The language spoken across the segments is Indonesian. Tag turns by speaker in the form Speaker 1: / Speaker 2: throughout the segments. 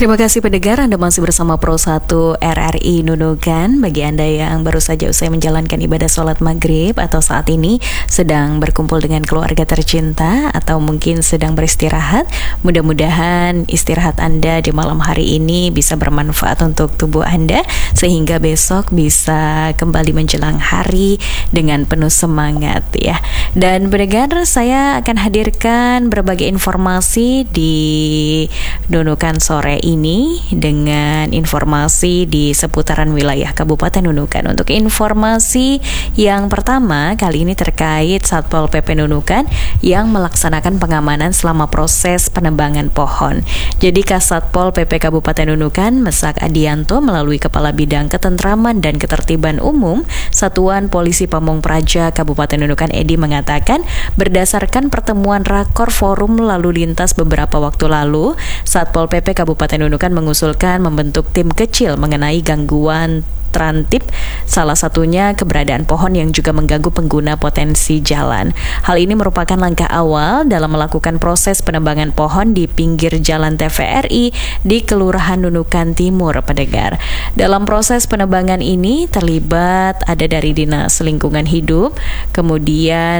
Speaker 1: Terima kasih pendengar, Anda masih bersama Pro 1 RRI Nunukan. Bagi Anda yang baru saja usai menjalankan ibadah sholat maghrib atau saat ini sedang berkumpul dengan keluarga tercinta atau mungkin sedang beristirahat, mudah-mudahan istirahat Anda di malam hari ini bisa bermanfaat untuk tubuh Anda sehingga besok bisa kembali menjelang hari dengan penuh semangat ya. Dan pendengar, saya akan hadirkan berbagai informasi di Nunukan sore ini dengan informasi di seputaran wilayah Kabupaten Nunukan. Untuk informasi yang pertama kali ini terkait Satpol PP Nunukan yang melaksanakan pengamanan selama proses penebangan pohon. Jadi Kasatpol PP Kabupaten Nunukan Mesak Adianto melalui Kepala Bidang Ketentraman dan Ketertiban Umum Satuan Polisi Pamong Praja Kabupaten Nunukan Edi mengatakan berdasarkan pertemuan rakor forum lalu lintas beberapa waktu lalu, Satpol PP Kabupaten Nunukan mengusulkan membentuk tim kecil mengenai gangguan trantip, salah satunya keberadaan pohon yang juga mengganggu pengguna potensi jalan. Hal ini merupakan langkah awal dalam melakukan proses penebangan pohon di pinggir jalan TVRI di Kelurahan Nunukan Timur, pendengar. Dalam proses penebangan ini terlibat ada dari Dinas Lingkungan Hidup, kemudian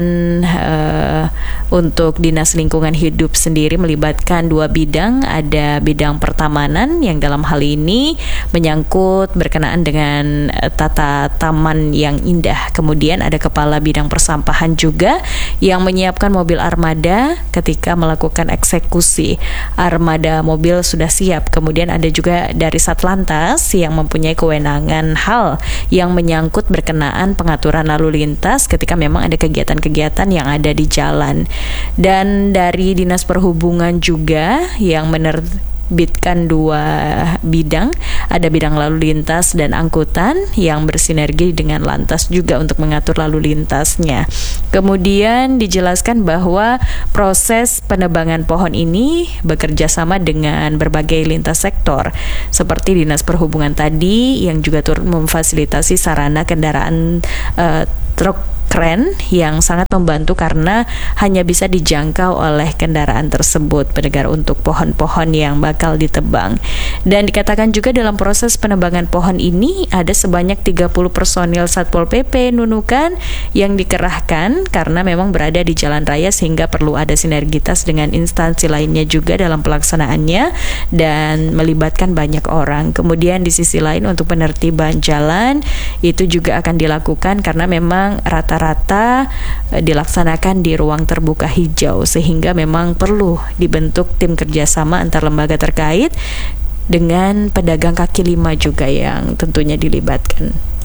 Speaker 1: untuk Dinas Lingkungan Hidup sendiri melibatkan dua bidang, ada bidang pertamanan yang dalam hal ini menyangkut berkenaan dengan tata taman yang indah. Kemudian ada kepala bidang persampahan juga yang menyiapkan mobil armada ketika melakukan eksekusi. Armada mobil sudah siap. Kemudian ada juga dari Satlantas yang mempunyai kewenangan hal yang menyangkut berkenaan pengaturan lalu lintas ketika memang ada kegiatan-kegiatan yang ada di jalan. Dan dari Dinas Perhubungan juga yang menerbitkan dua bidang, ada bidang lalu lintas dan angkutan yang bersinergi dengan Lantas juga untuk mengatur lalu lintasnya. Kemudian dijelaskan bahwa proses penebangan pohon ini bekerja sama dengan berbagai lintas sektor seperti Dinas Perhubungan tadi yang juga turut memfasilitasi sarana kendaraan truk keren yang sangat membantu karena hanya bisa dijangkau oleh kendaraan tersebut, pendengar, untuk pohon-pohon yang bakal ditebang. Dan dikatakan juga dalam proses penebangan pohon ini ada sebanyak 30 personil Satpol PP Nunukan yang dikerahkan karena memang berada di jalan raya sehingga perlu ada sinergitas dengan instansi lainnya juga dalam pelaksanaannya dan melibatkan banyak orang. Kemudian di sisi lain untuk penertiban jalan itu juga akan dilakukan karena memang rata-rata dilaksanakan di ruang terbuka hijau sehingga memang perlu dibentuk tim kerjasama antar lembaga terkait dengan pedagang kaki lima juga yang tentunya dilibatkan.